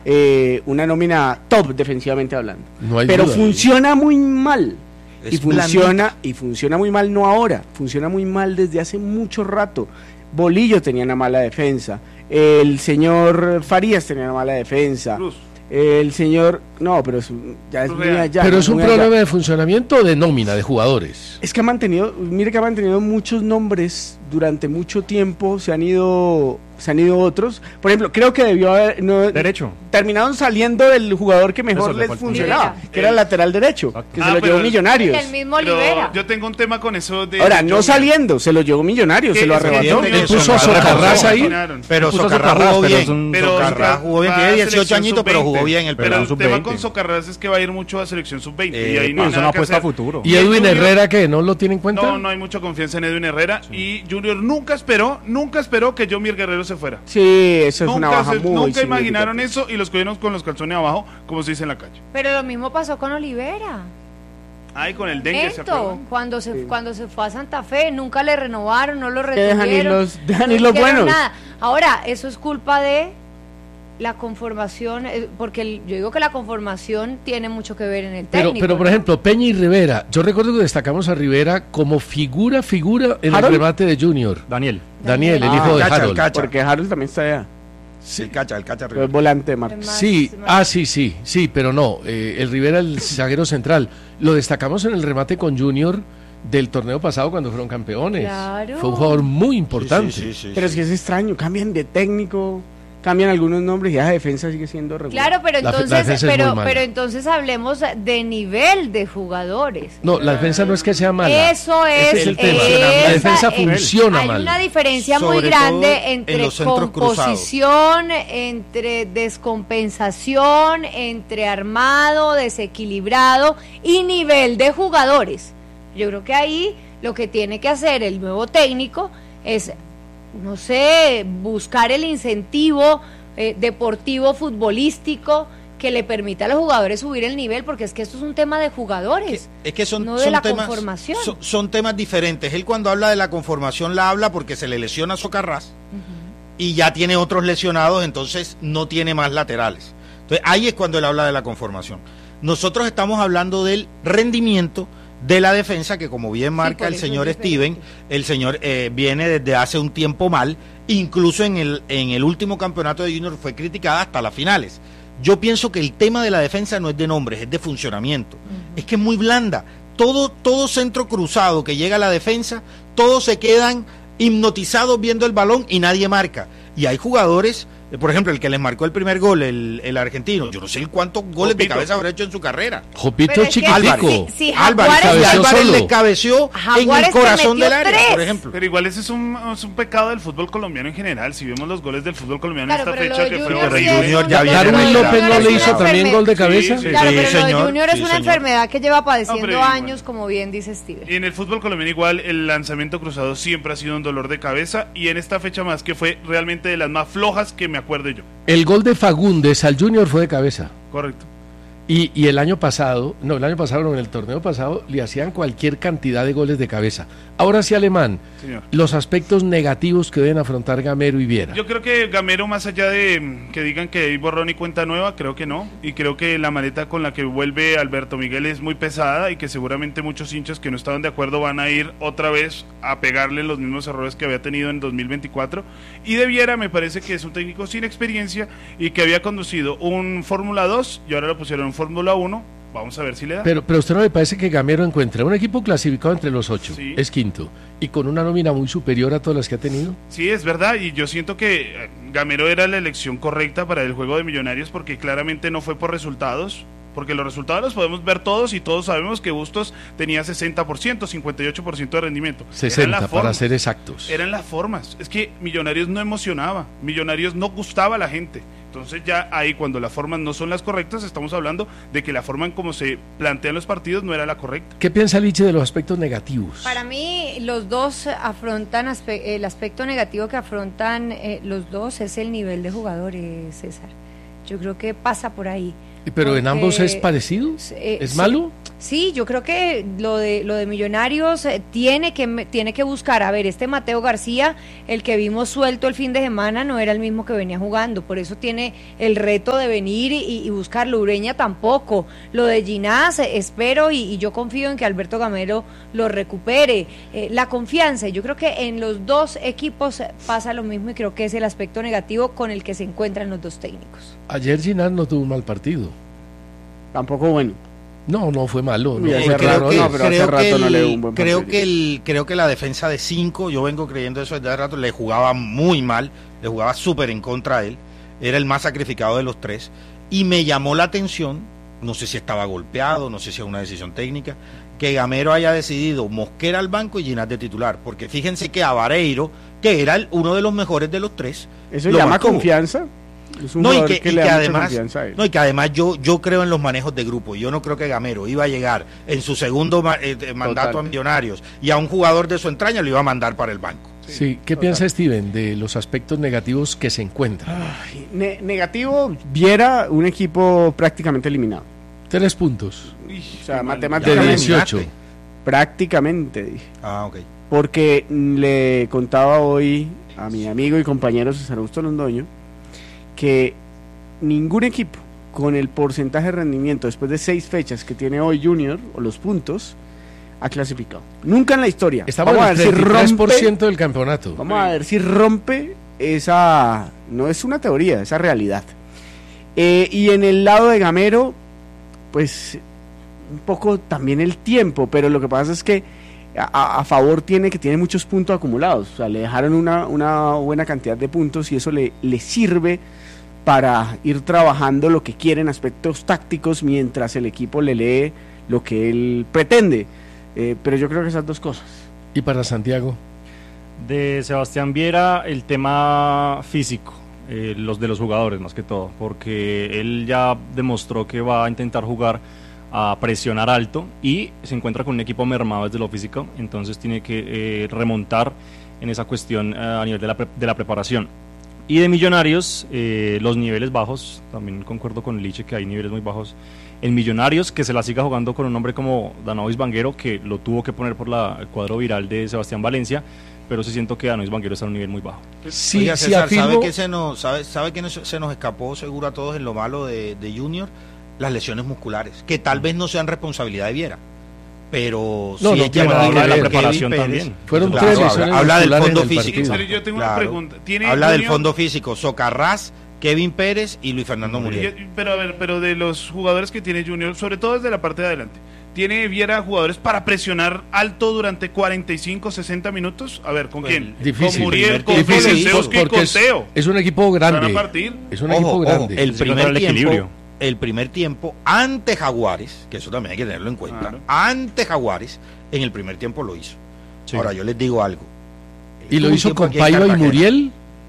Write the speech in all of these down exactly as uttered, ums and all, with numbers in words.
eh, una nómina top defensivamente hablando. No hay Pero duda, funciona muy mal. Es Y funciona, blandito. y funciona muy mal no ahora, funciona muy mal desde hace mucho rato. Bolillo tenía una mala defensa, el señor Farías tenía una mala defensa, Cruz. el señor, no, pero es, ya es muy allá. Pero es un muy problema allá. de funcionamiento o de nómina de jugadores. Es que ha mantenido, mire que ha mantenido muchos nombres durante mucho tiempo, se han ido, se han ido otros. Por ejemplo, creo que debió haber, no, Derecho. terminaron saliendo del jugador que mejor Eso le les faltó. funcionaba, Libera. que era el lateral derecho, Exacto. que Ah, se lo pero llevó el- Millonarios. El mismo Pero Libera. yo tengo un tema con eso de... Ahora, de no John- saliendo, se lo llevó Millonarios, ¿Qué? se lo Es que arrebató. tiene- Le puso a Socarrás Socarrás ahí. imaginaron. Pero Puso Socarrás Socarrás, jugó pero bien. es un Pero Socarrás jugó bien, va tiene a dieciocho selección añitos, pero jugó sub veinte. bien el Pero pelado. el sub tema veinte. con Socarrás es que va a ir mucho a selección sub veinte Eh, y ahí no No, hay es nada una que apuesta a hacer. futuro. ¿Y el Edwin Junior- Herrera qué? ¿No lo tiene en cuenta? No, no hay mucha confianza en Edwin Herrera y Junior nunca esperó, nunca esperó que Jomir Guerrero se fuera. Sí, eso es una Nunca, baja se- muy nunca imaginaron significativa. eso y los cogieron con los calzones abajo, como se dice en la calle. Pero lo mismo pasó con Olivera. Ay, con el dengue se Lento, acuerdan. cuando se Sí. cuando se fue a Santa Fe, nunca le renovaron, no lo Que dejan ir retuvieron. los- dejan no ir los hicieron buenos. nada. Ahora, eso es culpa de la conformación, eh, porque el- yo digo que la conformación tiene mucho que ver en el Pero, técnico. pero por ¿no? ejemplo, Peña y Rivera, yo recuerdo que destacamos a Rivera como figura, figura en ¿Harold? el remate de Junior. Daniel. Daniel, el Ah, hijo de Cacha, el Harold. Cacha. Porque Harold también está allá, El Cacha, el Cacha pero arriba. es volante de marca. Es más- Sí, más- ah, sí, sí, sí, pero no, eh, el Rivera, el zaguero central, lo destacamos en el remate con Junior del torneo pasado cuando fueron campeones. Claro. Fue un jugador muy importante. Sí, sí, sí, sí, Pero sí. es que es extraño, cambian de técnico, cambian algunos nombres y la defensa sigue siendo regular. Claro, pero La- la entonces, defensa es muy pero, mala. pero entonces hablemos de nivel de jugadores. No, la defensa no es que sea mala. Eso es, Ese es el tema. esa La defensa es- funciona hay mal. una diferencia Sobre muy grande todo en entre los centros composición, entre descompensación, entre armado, desequilibrado y nivel de jugadores. Yo creo que ahí lo que tiene que hacer el nuevo técnico es, no sé, buscar el incentivo eh, deportivo, futbolístico, que le permita a los jugadores subir el nivel, porque es que esto es un tema de jugadores. Es que son, no de son la temas, conformación. son, son temas diferentes. Él cuando habla de la conformación la habla porque se le lesiona a Socarrás y ya tiene otros lesionados, entonces no tiene más laterales. Entonces ahí es cuando él habla de la conformación. Nosotros estamos hablando del rendimiento de la defensa, que como bien marca por el eso es señor diferente. Steven, el señor eh, viene desde hace un tiempo mal, incluso en el, en el último campeonato de Junior fue criticada hasta las finales. Yo pienso que el tema de la defensa no es de nombres, es de funcionamiento. Uh-huh. Es que es muy blanda. Todo, todo centro cruzado que llega a la defensa, todos se quedan hipnotizados viendo el balón y nadie marca. Y hay jugadores, eh, por ejemplo, el que les marcó el primer gol, el, el argentino, yo no sé cuántos goles de Jopito. cabeza habrá hecho en su carrera. Jopito Pero es que chiquitico. si- si Álvarez, Jaguares- y Álvarez solo. le cabeció en Jaguares el te corazón metió del área, tres. por ejemplo. Pero igual ese es un, es un pecado del fútbol colombiano en general. Si vemos los goles del fútbol colombiano Claro, en pero esta lo fecha de que fue Junior Pero sí el horrible. Junior es ya un- había Darwin generado. López no Junior le es hizo una también enferme- gol de cabeza. Sí, Claro, Sí, pero lo de señor, Junior es sí, una señor. enfermedad que lleva padeciendo No, pero igual. años, como bien dice Steven. Y en el fútbol colombiano igual el lanzamiento cruzado siempre ha sido un dolor de cabeza y en esta fecha más que fue realmente de las más flojas que me acuerde yo. El gol de Fagundes al Junior fue de cabeza. Correcto. Y, y el año pasado, no, el año pasado, no, en el torneo pasado, le hacían cualquier cantidad de goles de cabeza. Ahora sí, Alemán, Señor. los aspectos negativos que deben afrontar Gamero y Viera. Yo creo que Gamero, más allá de mm, que digan que hay borrón y cuenta nueva, creo que no. Y creo que la maleta con la que vuelve Alberto Miguel es muy pesada y que seguramente muchos hinchas que no estaban de acuerdo van a ir otra vez a pegarle los mismos errores que había tenido en dos mil veinticuatro. Y de Viera me parece que es un técnico sin experiencia y que había conducido un Fórmula dos y ahora lo pusieron en Fórmula uno. Vamos a ver si le da. Pero, pero a usted no le parece que Gamero encuentra un equipo clasificado entre los ocho, Sí. es quinto, y con una nómina muy superior a todas las que ha tenido. Sí, es verdad, y yo siento que eh, Gamero era la elección correcta para el juego de Millonarios porque claramente no fue por resultados, porque los resultados los podemos ver todos y todos sabemos que Bustos tenía sesenta por ciento, cincuenta y ocho por ciento de rendimiento. Eran sesenta las para formas, ser exactos. Eran las formas, es que Millonarios no emocionaba, Millonarios no gustaba a la gente. Entonces ya ahí cuando las formas no son las correctas, estamos hablando de que la forma en cómo se plantean los partidos no era la correcta. ¿Qué piensa Liche de los aspectos negativos? Para mí, los dos afrontan, aspe- el aspecto negativo que afrontan eh, los dos es el nivel de jugadores, César. Yo creo que pasa por ahí. Pero en ambos es parecido, eh, ¿es sí, malo? Sí, yo creo que lo de lo de Millonarios eh, tiene que tiene que buscar, a ver, este Mateo García, el que vimos suelto el fin de semana, no era el mismo que venía jugando, por eso tiene el reto de venir y, y buscarlo. Ureña tampoco. Lo de Ginás, eh, espero y, y yo confío en que Alberto Gamero lo recupere. Eh, la confianza, yo creo que en los dos equipos pasa lo mismo y creo que es el aspecto negativo con el que se encuentran los dos técnicos. Ayer Ginás no tuvo un mal partido. Tampoco bueno. No, no fue malo. No, Y hace Eh, fue creo rato que, no, pero hace creo rato que no el- le dio un buen creo partido. que el creo que la defensa de cinco, yo vengo creyendo eso desde hace rato, le jugaba muy mal, le jugaba súper en contra a él, era el más sacrificado de los tres, y me llamó la atención, no sé si estaba golpeado, no sé si es una decisión técnica, que Gamero haya decidido Mosquera al banco y Ginás de titular, porque fíjense que a Vareiro, que era el- uno de los mejores de los tres, ¿Eso lo llama mantuvo. confianza? Es un No, y jugador que, que y le que da mucha además, confianza a él. no, y que además yo, yo creo en los manejos de grupo. Yo no creo que Gamero iba a llegar en su segundo ma- eh, eh, mandato a Millonarios y a un jugador de su entraña lo iba a mandar para el banco. Sí, ¿qué total. piensa Steven de los aspectos negativos que se encuentran? Ay, ne- negativo, Viera un equipo prácticamente eliminado. Tres puntos. O sea, De matemáticamente. dieciocho. Prácticamente, dije. Ah, ok. Porque le contaba hoy a mi amigo y compañero César Augusto Londoño que ningún equipo con el porcentaje de rendimiento después de seis fechas que tiene hoy Junior, o los puntos, ha clasificado. Nunca en la historia. Estamos Vamos a en ver el si treinta y tres por rompe, ciento del campeonato. vamos a ver si rompe esa, no es una teoría, esa realidad. Eh, y en el lado de Gamero, pues un poco también el tiempo, pero lo que pasa es que a, a favor tiene que tiene muchos puntos acumulados, o sea, le dejaron una, una buena cantidad de puntos y eso le, le sirve para ir trabajando lo que quiere en aspectos tácticos mientras el equipo le lee lo que él pretende. Eh, pero yo creo que esas dos cosas. ¿Y para Santiago? De Sebastián Viera, el tema físico, eh, los de los jugadores más que todo, porque él ya demostró que va a intentar jugar a presionar alto y se encuentra con un equipo mermado desde lo físico, entonces tiene que eh, remontar en esa cuestión eh, a nivel de la, pre- de la preparación. Y de Millonarios, eh, los niveles bajos, también concuerdo con Liche que hay niveles muy bajos en Millonarios, que se la siga jugando con un hombre como Danovis Banguero, que lo tuvo que poner por la, el cuadro viral de Sebastián Valencia, pero sí siento que Danovis Banguero está a un nivel muy bajo. Sí, Oiga, sí César, afirmo- ¿sabe que se nos, sabe, sabe que nos- se nos escapó seguro a todos en lo malo de, de Junior? Las lesiones musculares, que tal vez no sean responsabilidad de Viera, pero No, sí no es tiene nada llamativo que la ver. de Preparación Kevin también. Pérez. Fueron Claro, tres habla- lesiones habla del musculares fondo en el físico. partido. Pero yo tengo una Claro. pregunta. ¿Tiene Habla del Junior- fondo físico, Socarrás, Kevin Pérez y Luis Fernando Muriel. Yo- pero a ver, pero de los jugadores que tiene Junior, sobre todo desde la parte de adelante, ¿tiene Viera jugadores para presionar alto durante cuarenta y cinco, sesenta minutos? A ver, ¿con Pues, quién? difícil. Con Muriel, con Difícil, Feliciowski y porque con es, Teo. es un equipo ¿Van a grande. partir? Es un Ojo, equipo ojo, grande. el Sí, primer el tiempo, equilibrio. el primer tiempo ante Jaguares, que eso también hay que tenerlo en cuenta, Claro. ante Jaguares, en el primer tiempo lo hizo. Sí. Ahora yo les digo algo. ¿Y lo Un hizo tiempo con aquí en Paiva y Cartagena. Muriel?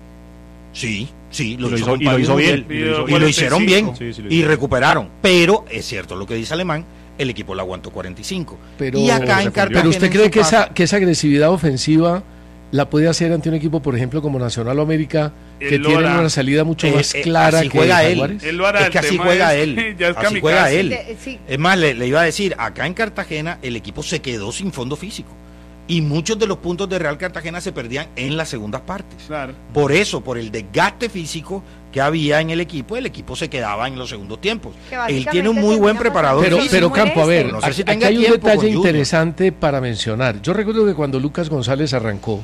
Sí, sí, Y lo, lo hizo, hizo- con y lo Pablo hizo Muriel. bien. Y lo- Y lo hicieron bien. Sí, sí, lo y hicieron. recuperaron. Pero es cierto lo que dice Alemán, el equipo le aguantó cuarenta y cinco. Pero, y acá en Cartagena. pero usted en cree su que casa- esa, que esa agresividad ofensiva la puede hacer ante un equipo, por ejemplo, como Nacional o América, que Él lo tiene hará. una salida mucho Eh, más eh, clara así que juega él. Jaguares? Él lo hará, Es el que así tema juega es él. que ya es Así kamikaze. juega él. De- sí. Es más, le, le iba a decir, acá en Cartagena el equipo se quedó sin fondo físico. Y muchos de los puntos de Real Cartagena se perdían en las segundas partes. Claro. Por eso, por el desgaste físico que había en el equipo, el equipo se quedaba en los segundos tiempos. Que Él básicamente tiene un muy buen termina preparador Pero, pasando físico. pero Campo, a ver, No sé aquí, si aquí tenga hay un tiempo detalle con Junior. interesante para mencionar. Yo recuerdo que cuando Lucas González arrancó,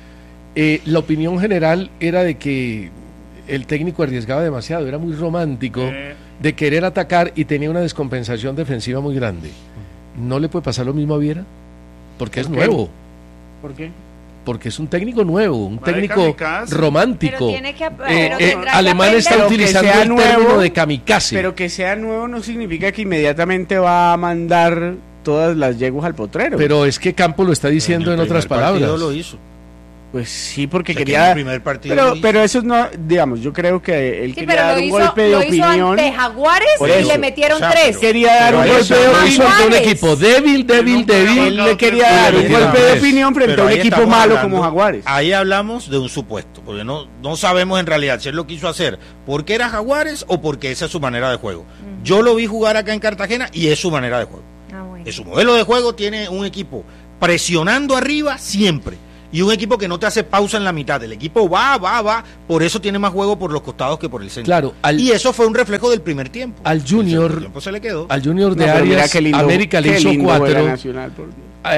eh, la opinión general era de que el técnico arriesgaba demasiado, era muy romántico Eh. de querer atacar y tenía una descompensación defensiva muy grande. ¿No le puede pasar lo mismo a Viera? Porque es ¿Por qué? nuevo, ¿Por qué? porque es un técnico nuevo, un Va de técnico kamikaze. romántico. Pero tiene que- Eh, pero eh, tendrá que Alemán está aprender. Pero que utilizando sea el nuevo, término de kamikaze. Pero que sea nuevo no significa que inmediatamente va a mandar todas las yeguas al potrero. Pero es que Campo lo está diciendo en el otras primer partido palabras. lo hizo. Pues sí, porque O sea, que quería... en el primer partido pero, lo hizo. pero eso no, digamos, yo creo que él Sí, quería pero dar lo un hizo, golpe de lo hizo opinión. ante Jaguares Por y eso. le metieron O sea, tres. pero- Quería dar Pero un ahí golpe está de Lo mal. hizo opinión. ante un Jaguares. equipo débil, débil, nunca había débil. Él le quería Y dar le un metieron golpe de tres. opinión frente Pero a un ahí equipo estamos malo hablando- como Jaguares. Ahí hablamos de un supuesto, porque no, no sabemos en realidad si él lo quiso hacer porque era Jaguares o porque esa es su manera de juego. Yo lo vi jugar acá en Cartagena y es su manera de juego. Ah, bueno. En su modelo de juego tiene un equipo presionando arriba siempre y un equipo que no te hace pausa en la mitad. El equipo va, va, va, por eso tiene más juego por los costados que por el centro. Claro, al- y eso fue un reflejo del primer tiempo. Al El segundo Junior, tiempo se le quedó. al Junior de No, pero mira Arias, qué lindo- América le qué hizo lindo juega cuatro. Nacional, por Dios. A-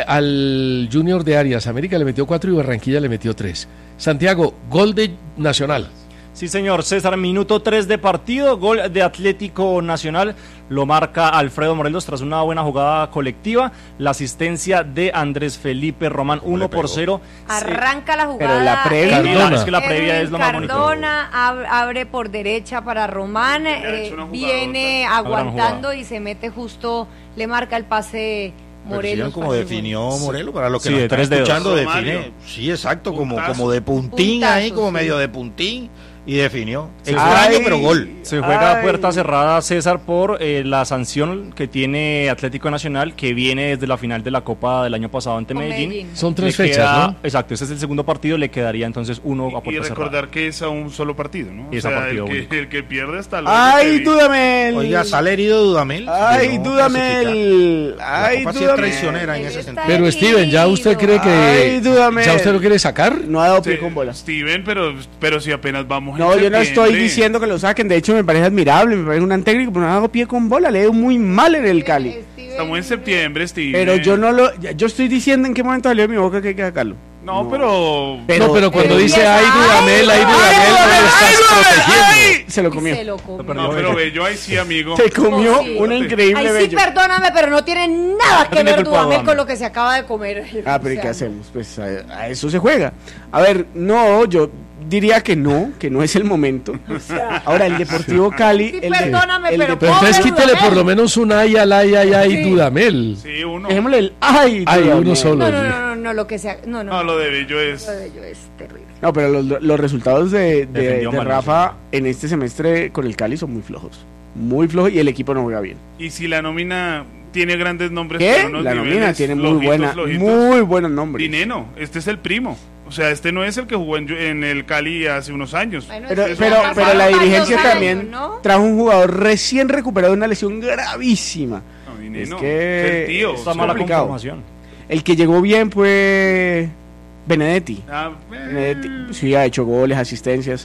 Al Junior de Arias, América le metió cuatro y Barranquilla le metió tres. Santiago, gol de Nacional. Sí, señor. César, minuto tres de partido, gol de Atlético Nacional, lo marca Alfredo Morelos tras una buena jugada colectiva, la asistencia de Andrés Felipe Román, ¿Cómo uno le por pegó? cero. Arranca la jugada. Pero la previa- Edwin- Cardona. Es que la previa Edwin es lo más bonito. Cardona ab- abre por derecha para Román, Le ha eh, hecho una jugada, viene otra. Una gran aguantando jugada. y se mete justo, le marca el pase Pero Morelos. ¿sí ven cómo para el definió gol. Morelos? Para los que Sí, nos de están tres dedos. escuchando, Romario. define. Sí, exacto, como, Puntazo. como de puntín Puntazo, ahí, como sí. medio de puntín, y definió. Sí. Extraño, Ay, pero gol. Se juega a ay. puerta cerrada, César, por eh, la sanción que tiene Atlético Nacional, que viene desde la final de la Copa del año pasado ante Con Medellín. Medellín. Son tres Le fechas, queda- ¿no? Exacto, este es el segundo partido, le quedaría entonces uno a Y puerta recordar cerrada. que es a un solo partido, ¿no? Y O es a sea, partido el único. que, el que pierde hasta luego. ¡Ay, que- Dudamel! Oiga, sale herido Dudamel. de ¡Ay, no Dudamel! La ¡Ay, Copa sí es Dudamel! traicionera en Él ese está sentido. Pero Steven, ¿ya usted herido. cree que Ay, Dudamel. ya usted lo quiere sacar? No ha dado Sí, pie con bola. Steven, pero, pero si apenas vamos en No, yo no estoy septiembre. diciendo que lo saquen. De hecho, me parece admirable. Me parece un gran técnico, pero no ha dado pie con bola. Le dio muy mal en el Cali. Steven- Estamos en septiembre, Steven. Pero yo no lo. Yo estoy diciendo en qué momento salió de mi boca que hay que sacarlo. No, pero... Pero- no, pero cuando pero dice empieza, ay, Dudamel, ay, ay, Dudamel, no ay, lo estás Dudamel, protegiendo. Se lo Y comió. se lo comió. Pero No, pero bello, ahí sí, amigo. Se comió No, sí. una increíble Ay, sí, bello. perdóname, pero no tiene nada que tiene ver culpa Dudamel Dudamel. con lo que se acaba de comer. Ah, pero ¿y O qué sea, hacemos? Pues a, a eso se juega. A ver, no, yo diría que no, que no es el momento. Ahora, el Deportivo Cali. Sí, el de- perdóname, el pero de- Pero entonces Pobre quítele Dudamel. por lo menos un ay, al ay, ay, ay, Sí. Dudamel. Sí, uno. Dejémosle el. ¡Ay! Ay, Dudamel. uno solo. No, no, no, no, no, lo que sea. No, no. No, lo de bello es... Lo de ello es terrible. No, pero los, los resultados de, de, Defendió de mal, Rafa en este semestre con el Cali son muy flojos. Muy flojos y el equipo no juega bien. Y si la nómina tiene grandes nombres... ¿Qué? pero unos La nómina niveles tiene muy flojitos, buena, flojitos. muy buenos nombres. Dineno, este es el primo. O sea, este no es el que jugó en, en el Cali hace unos años. Bueno, Pero, eso pero, ya pasaron pero la varios dirigencia años, también ¿no? trajo un jugador recién recuperado de una lesión gravísima. No, Dineno, Es que es el tío. Esta es mala complicado. conformación. El que llegó bien fue Benedetti. Ah, eh, Benedetti sí ha hecho goles, asistencias,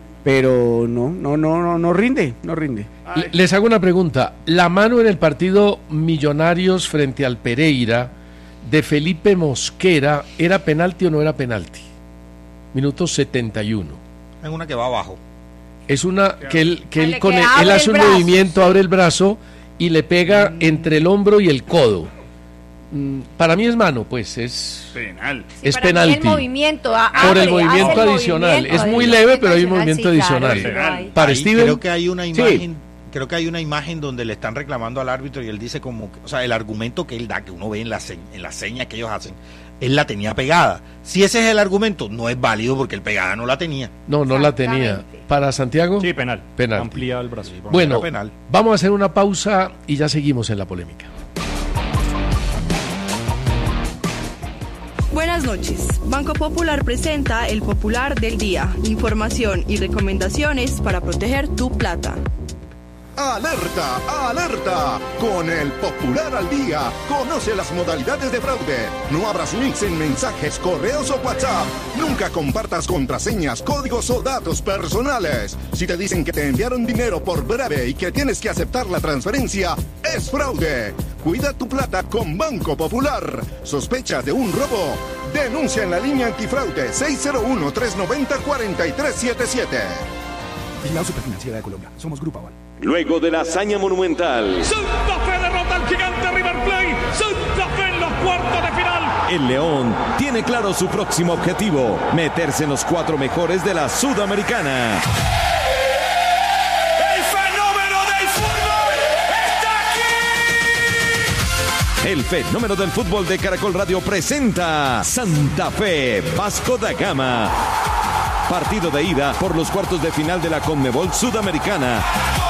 pero no, no, no, no, no rinde, no rinde. ay, Le- Les hago una pregunta. La mano en el partido Millonarios frente al Pereira de Felipe Mosquera, ¿era penalti o no era penalti? Minuto setenta y uno. Es una que va abajo. Es una que él, que él, Le con que el- abre él hace el un brazo. movimiento, abre el brazo y le pega entre el hombro y el codo. Mm, Para mí es mano, pues es... penal. Sí, es para mí penalti. El movimiento, a- Por el abre, movimiento hace el adicional. movimiento Es muy adicional. leve, pero hay un movimiento Sí, claro, adicional. pero hay- Para Ahí Steven, creo que hay una Sí. imagen, creo que hay una imagen donde le están reclamando al árbitro y él dice como, que- o sea, el argumento que él da, que uno ve en la se- en las señas que ellos hacen, él la tenía pegada. Si ese es el argumento, no es válido porque el pegada no la tenía. no, no la tenía. Exactamente. Para Santiago, Sí, penal. Penalti. Amplía el brazo. bueno, Era penal. vamos a hacer una pausa y ya seguimos en la polémica. Buenas noches. Banco Popular presenta el Popular del Día. Información y recomendaciones para proteger tu plata. ¡Alerta! ¡Alerta! Con el Popular al Día, conoce las modalidades de fraude. No abras links en mensajes, correos o WhatsApp. Nunca compartas contraseñas, códigos o datos personales. Si te dicen que te enviaron dinero por breve y que tienes que aceptar la transferencia, es fraude. Cuida tu plata con Banco Popular. ¿Sospechas de un robo? Denuncia en la línea antifraude seis cero uno, tres nueve cero, cuatro tres siete siete. Vigilado Superfinanciera de Colombia. Somos Grupo Aval. Luego de la hazaña monumental, Santa Fe derrota al gigante River Plate. Santa Fe en los cuartos de final. el León tiene claro su próximo objetivo, meterse en los cuatro mejores de la Sudamericana. El fenómeno del fútbol está aquí. El fenómeno del fútbol de Caracol Radio presenta Santa Fe, Vasco da Gama. Partido de ida por los cuartos de final de la Conmebol Sudamericana.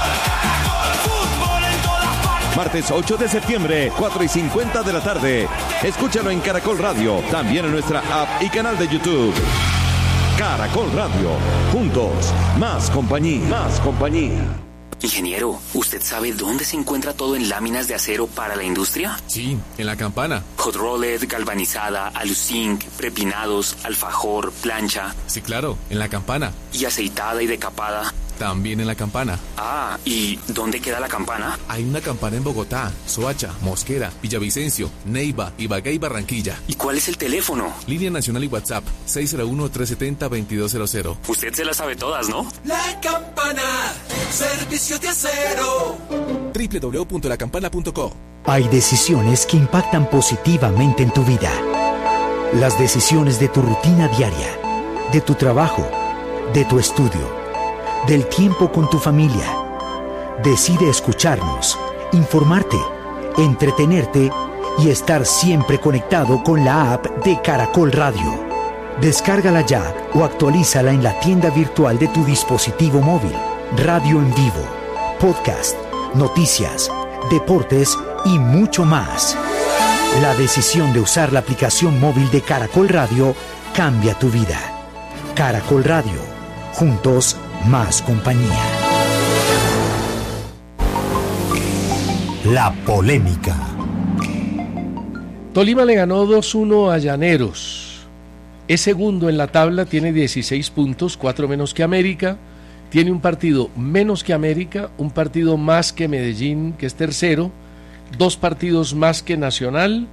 Martes ocho de septiembre, cuatro y cincuenta de la tarde. Escúchalo en Caracol Radio, también en nuestra app y canal de YouTube. Caracol Radio, juntos, más compañía, más compañía. Ingeniero, ¿usted sabe dónde se encuentra todo en láminas de acero para la industria? Sí, en La Campana. Hot rolled, galvanizada, aluzinc, prepinados, alfajor, plancha. Sí, claro, en La Campana. ¿Y aceitada y decapada? También en La Campana. Ah, ¿y dónde queda La Campana? Hay una campana en Bogotá, Soacha, Mosquera, Villavicencio, Neiva, Ibagué y Barranquilla. ¿Y cuál es el teléfono? Línea nacional y WhatsApp, seis cero uno, tres siete cero, veintidós cero cero. Usted se las sabe todas, ¿no? La Campana, servicio de acero. doble u doble u doble u punto la campana punto co. Hay decisiones que impactan positivamente en tu vida. Las decisiones de tu rutina diaria, de tu trabajo, de tu estudio, del tiempo con tu familia. Decide escucharnos, informarte, entretenerte y estar siempre conectado con la app de Caracol Radio. Descárgala ya o actualízala en la tienda virtual de tu dispositivo móvil. Radio en vivo, podcast, noticias, deportes y mucho más. La decisión de usar la aplicación móvil de Caracol Radio cambia tu vida. Caracol Radio, juntos, más compañía. La polémica. Tolima le ganó dos uno a Llaneros. Es segundo en la tabla, tiene dieciséis puntos, cuatro menos que América. Tiene un partido menos que América, un partido más que Medellín, que es tercero, dos partidos más que Nacional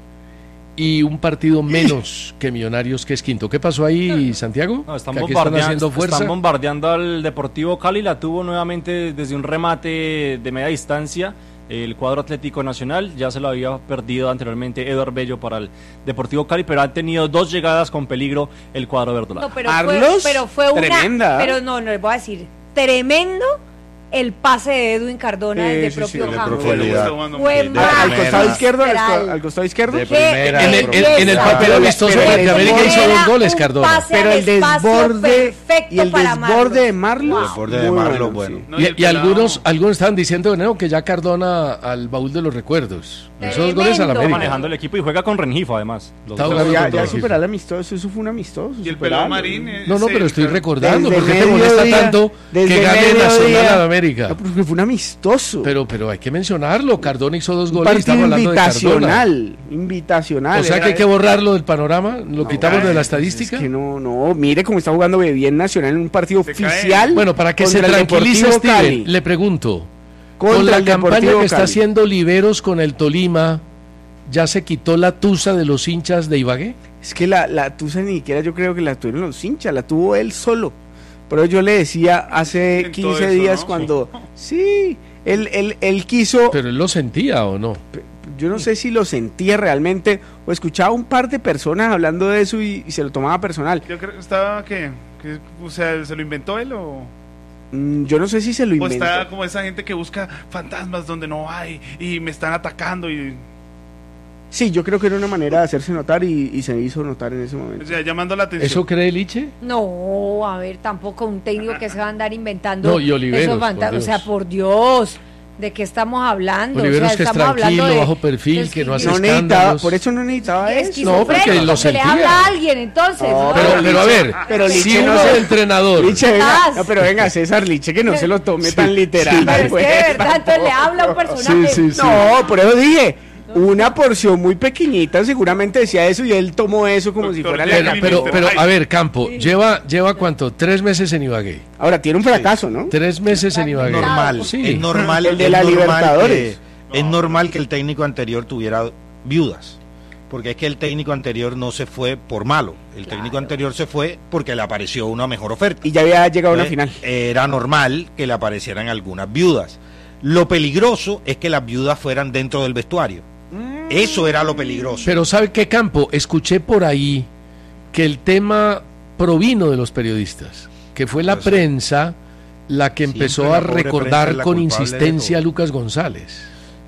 y un partido menos que Millonarios, que es quinto. ¿Qué pasó ahí, Santiago? No, están, ¿Que aquí bombardeando, están haciendo fuerza? están bombardeando al Deportivo Cali, la tuvo nuevamente desde un remate de media distancia el cuadro Atlético Nacional, ya se lo había perdido anteriormente Eduardo Bello para el Deportivo Cali, pero ha tenido dos llegadas con peligro el cuadro verdolaga. No, pero fue, pero fue una, tremenda. pero no, no les voy a decir, tremendo el pase de Edwin Cardona Sí, de sí, propio sí, de campo. profundidad. Fue Al costado izquierdo, al, co- al costado izquierdo. De primera, En el, en- en el papel amistoso Pero frente el a América desborde- hizo dos goles, Cardona. pase Pero al el espacio desborde perfecto y el para desborde de Marlos. Marlos. El desborde de muy Marlos, bueno, bueno. sí. Y, el y pelado- algunos algunos estaban diciendo no, que ya Cardona al baúl de los recuerdos. Hizo dos goles a la Tremendo. Está América. manejando el equipo y juega con Rengifo además. Los Está dos. jugando Ya, con ya Rengifo. superar el amistoso, eso fue un amistoso. Y el superarlo. pelado Marín. eh, No, no, ese, pero estoy pero- recordando. ¿Por Desde qué te molesta mediodía- tanto que desde gane mediodía- Nacional a la América? No, porque fue un amistoso. Pero, pero hay que mencionarlo. Cardona hizo dos un goles y estamos partido hablando de Cardona. invitacional. Invitacional. O sea Era- que hay que borrarlo del panorama. Lo quitamos de la Es estadística. que no, no, mire cómo está jugando bien Nacional en un partido Se cae. oficial. Bueno, para que se contra el tranquilice Deportivo Steven, Cali. le pregunto, Contra con la el campaña Deportivo que está Cali. haciendo Liberos con el Tolima, ¿ya se quitó la tusa de los hinchas de Ibagué? Es que la, la tusa ni siquiera yo creo que la tuvieron los hinchas, la tuvo él solo. Pero yo le decía hace En quince todo eso, días ¿no? cuando... Sí, él, él, él quiso... Pero él lo sentía o no. Yo no sé si lo sentía realmente o escuchaba un par de personas hablando de eso y, y se lo tomaba personal. Yo creo que estaba que, que, o sea, ¿se lo inventó él o...? Mm, Yo no sé si se lo O inventó. está como esa gente que busca fantasmas donde no hay y me están atacando y, Sí, yo creo que era una manera de hacerse notar y, y se hizo notar en ese momento. o sea, llamando la atención. ¿Eso cree Liche? No, a ver, tampoco un técnico que se va a andar inventando. No, y Oliveros, esos por fantasmas. Dios. O sea, por Dios, ¿de qué estamos hablando? Oliveros o sea, que es estamos tranquilo, hablando de- bajo perfil, de que no hace No necesitaba, escándalos. por eso no necesitaba eso. esquizofrénico, No, porque lo se le sentía. habla a alguien, entonces. No, ¿no? Pero, pero a ver, Pero si Liche uno no es se- el entrenador, Liche, venga, Estás. no, pero venga, César Liche, que no se lo tome tan literal. Pero es que pues, de verdad, entonces le habla a un personaje. Sí, sí, sí. No, por eso dije, una porción muy pequeñita seguramente decía eso y él tomó eso como si Doctor fuera pero, la... Kevin, pero, Mister pero, Hyde. a ver, Campo, lleva, lleva ¿cuánto? Tres meses en Ibagué. Ahora, tiene un fracaso, ¿no? Tres meses en Ibagué. Normal, Sí. es normal, El de es la normal Libertadores. que- es normal que el técnico anterior tuviera viudas, porque es que el técnico anterior no se fue por malo, el técnico anterior se fue porque le apareció una mejor oferta. Y ya había llegado a una Eh, final. Era normal que le aparecieran algunas viudas. Lo peligroso es que las viudas fueran dentro del vestuario. Eso era lo peligroso. Pero ¿sabe qué, Campo? Escuché por ahí que el tema provino de los periodistas, que fue la Pues sí. prensa la que Siempre empezó la a pobre prensa recordar es la con culpable de insistencia a todo. Lucas González.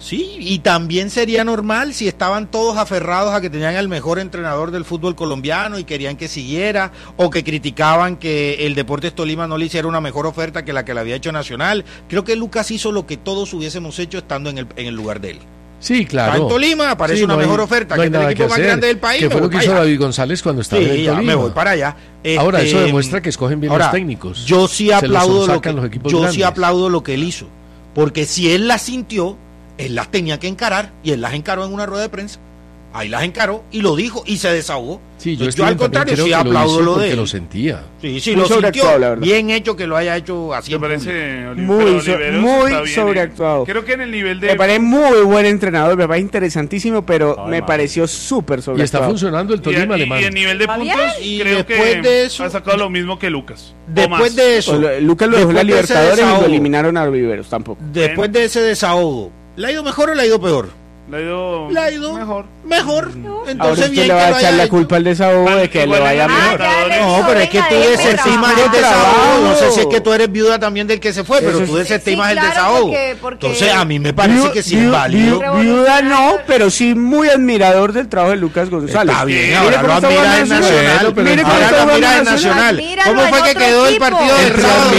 Sí, y también sería normal si estaban todos aferrados a que tenían el mejor entrenador del fútbol colombiano y querían que siguiera, o que criticaban que el Deportes Tolima no le hiciera una mejor oferta que la que le había hecho Nacional. Creo que Lucas hizo lo que todos hubiésemos hecho estando en el, en el lugar de él. Sí, claro. Está en Tolima, aparece sí, una no hay, mejor oferta no que el equipo más grande del país. Que fue lo que hizo David González cuando estaba sí, en el ya, Tolima. me voy para allá. Este, ahora, eso demuestra que escogen bien ahora, los técnicos. Yo sí aplaudo lo que, los equipos yo grandes. sí aplaudo lo que él hizo. Porque si él las sintió, él las tenía que encarar, y él las encaró en una rueda de prensa. Ahí las encaró y lo dijo y se desahogó. Sí, yo, Entonces, yo al contrario sí aplaudo lo, lo de él. lo sentía. Sí, sí, lo sintió. Bien hecho que lo haya hecho así. Me parece muy, so, muy sobreactuado. Creo que en el nivel de... Me parece muy buen entrenador, me parece interesantísimo, pero Ay, me man. pareció súper sobreactuado. Y está funcionando el Tolima y, alemán. Y en nivel de puntos, y creo después que de eso, ha sacado lo mismo que Lucas. Después de eso... Lo, Lucas lo dejó en la Libertadores y lo eliminaron a Riveros tampoco. Después de ese desahogo, ¿le ha ido mejor o le ha ido peor? Le ha ido, le ha ido mejor. Mejor. No. Entonces, bien le va a echar la culpa al desahogo de que le vaya mejor. No, pero es que tú desestimas el desahogo. No sé si es que tú eres viuda también del que se fue, pero tú desestimas sí, claro, el desahogo. Porque, porque Entonces, a mí me parece viu, que sí es válido. Viuda no, pero sí muy admirador del trabajo de Lucas González. Está bien, ahora lo admira en Nacional. Ahora lo admira en Nacional. ¿Cómo fue que quedó el partido del sábado?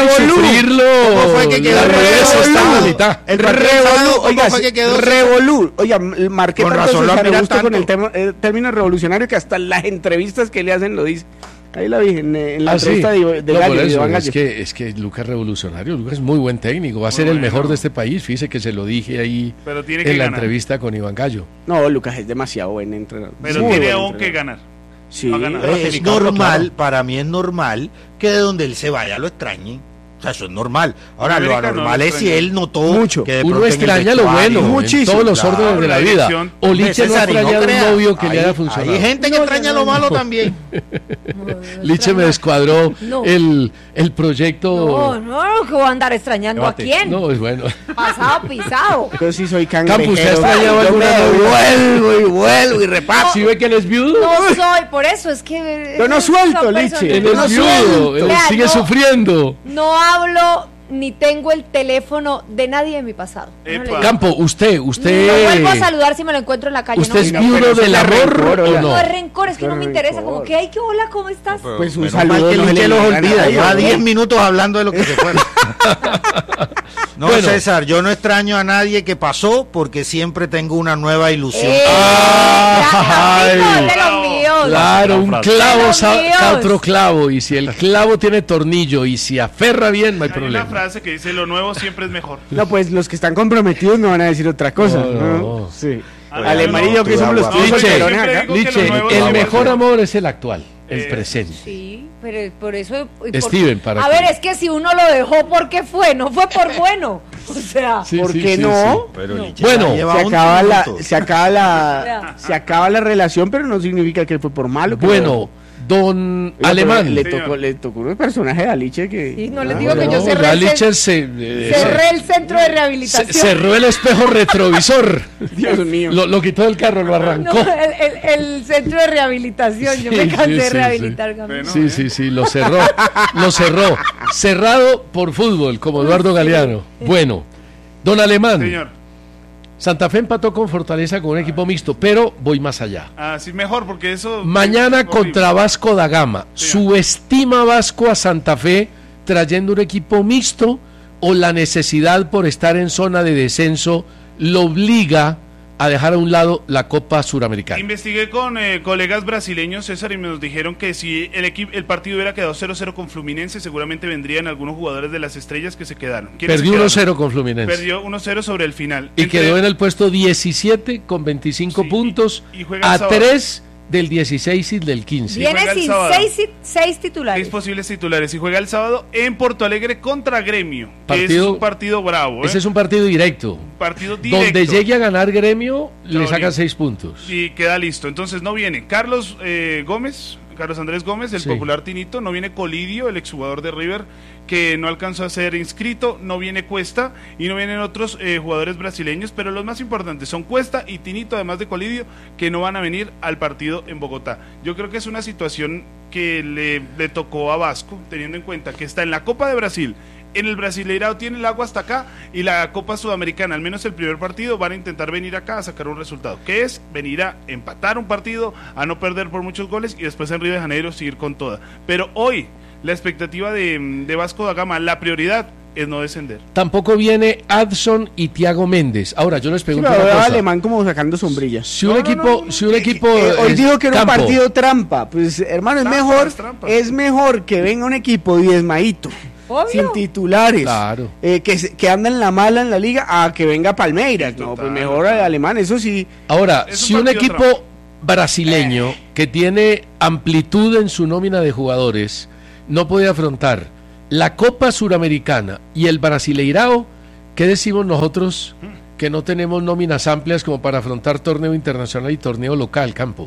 ¿Cómo fue que quedó el El Revolú? Oiga, Revolú. Oiga, marqué con tanto razón lo admira gusto con el, tema, el término revolucionario que hasta las entrevistas que le hacen lo dice. Ahí la vi en, en la ah, entrevista sí. de, de no, Gallo, por eso, de Iván es Gallo. que es que Lucas revolucionario, Lucas es muy buen técnico, va a ser bueno, el mejor de este país, fíjese que se lo dije ahí pero tiene en que la ganar. entrevista con Iván Gallo. No, Lucas es demasiado buen entrenador. Pero muy tiene aún que ganar. Sí, no es, es normal, claro. Para mí es normal que de donde él se vaya lo extrañen. O sea, eso es normal. Ahora, lo anormal no es si él notó mucho. Que de uno extraña lo bueno, muchísimo, en todos los claro, órdenes de la vida. O Liche no extraña no un novio que ahí, le haya funcionado. Hay gente que no, extraña no, lo malo no. también. Liche me descuadró no. el, el proyecto. No, no, que voy a andar extrañando Debate. a quién. No, es bueno. Pasado pisado. Yo sí soy cangrejero. Campus, ¿te ha extrañado alguna novia? Vuelvo y vuelvo y repaso. ¿Sí ve que él es viudo? No soy, por eso es que... Yo no suelto, Liche. Él es viudo, él sigue sufriendo. No hablo... ni tengo el teléfono de nadie de mi pasado. No Campo, usted, usted... No vuelvo a saludar si me lo encuentro en la calle. ¿Usted no, es no, viudo del amor o no? No es rencor, es que no me interesa. Como que, ay, qué hola, ¿cómo estás? No, pues un saludo que Liche los olvida. Lleva diez minutos hablando de lo que se fue. No, bueno. César, yo no extraño a nadie que pasó porque siempre tengo una nueva ilusión. ¡Eh! Ay, ay, de los míos. Claro, un clavo saca otro clavo, y si el clavo tiene tornillo y si aferra bien, no hay, hay problema. Hay una frase que dice, lo nuevo siempre es mejor. No, pues los que están comprometidos me van a decir otra cosa. No, no. ¿no? Sí. Ah, Al amarillo que somos los Liche, Liche, el mejor amor es el actual, el eh, presente. Sí, pero por eso... Steven, para A ver, es que si uno lo dejó, ¿por qué fue? No fue por bueno. O sea, sí, ¿por sí, qué sí, no? Sí. Pero bueno, se acaba, la, se acaba la se acaba la relación, pero no significa que fue por malo. Bueno, don Oiga, Alemán. Le tocó, le tocó un personaje a Liche que... Sí, no les digo ah, que no, yo cerré, el, se, eh, cerré el centro de rehabilitación. Se, cerró el espejo retrovisor. Dios mío. Lo, lo quitó del carro, lo arrancó. No, el, el, el centro de rehabilitación. Sí, yo me cansé sí, de rehabilitar. Sí, sí, sí, sí, lo cerró. Lo cerró. Cerrado por fútbol, como Eduardo Galeano. Bueno, don Alemán. Señor. Santa Fe empató con Fortaleza con un equipo mixto, pero voy más allá. Ah, sí, mejor, porque eso... Mañana contra Vasco da Gama. Sí. ¿Subestima Vasco a Santa Fe trayendo un equipo mixto o la necesidad por estar en zona de descenso lo obliga a dejar a un lado la Copa Suramericana? Investigué con eh, colegas brasileños, César, y me nos dijeron que si el equipo, el partido hubiera quedado cero cero con Fluminense, seguramente vendrían algunos jugadores de las estrellas que se quedaron. Perdió uno cero con Fluminense. Perdió uno cero sobre el final. Y Entre... quedó en el puesto diecisiete con veinticinco sí, puntos y, y a tres del dieciséis y del quince. Viene sin seis, seis titulares. Seis posibles titulares. Y juega el sábado en Porto Alegre contra Gremio. Partido, que es un partido bravo. ¿eh? Ese es un partido directo. Un partido directo. Donde llegue a ganar Gremio, le sacan seis puntos. Y queda listo. Entonces no viene Carlos eh, Gómez, Carlos Andrés Gómez, el sí. popular Tinito. No viene Colidio, el exjugador de River, que no alcanzó a ser inscrito. No viene Cuesta y no vienen otros eh, jugadores brasileños, pero los más importantes son Cuesta y Tinito, además de Colidio, que no van a venir al partido en Bogotá. Yo creo que es una situación que le, le tocó a Vasco, teniendo en cuenta que está en la Copa de Brasil, En el Brasileirao tiene el agua hasta acá y la Copa Sudamericana, al menos el primer partido, van a intentar venir acá a sacar un resultado, que es venir a empatar un partido, a no perder por muchos goles y después en Río de Janeiro seguir con toda. Pero hoy, la expectativa de, de Vasco da Gama, la prioridad es no descender. Tampoco viene Adson y Thiago Méndez. Ahora, yo les pregunto sí, una cosa. Alemán como sacando sombrillas. Si un no, equipo, no, no. si un equipo eh, hoy eh, dijo que era campo, un partido trampa, pues hermano, es trampa, mejor es, trampa. es mejor que venga un equipo diezmadito. Obvio. Sin titulares, claro. eh, que, que anda en la mala en la liga, a que venga Palmeiras. No, pues mejor al alemán, eso sí. Ahora, es si un un equipo trampa. brasileño Eh. que tiene amplitud en su nómina de jugadores no puede afrontar la Copa Suramericana y el Brasileirao, ¿qué decimos nosotros que no tenemos nóminas amplias como para afrontar torneo internacional y torneo local, Campo?